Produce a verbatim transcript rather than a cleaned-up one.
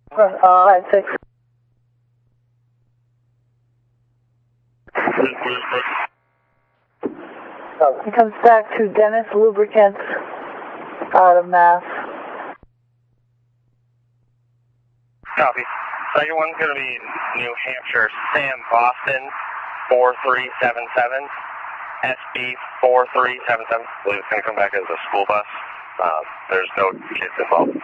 Uh, line six. Oh, he comes back to Dennis Lubricants out of Mass. Copy. Second one's going to be New Hampshire, Sam Boston, four three seven seven, S B four three seven seven. I believe it's going to come back as a school bus. Uh, there's no kids involved.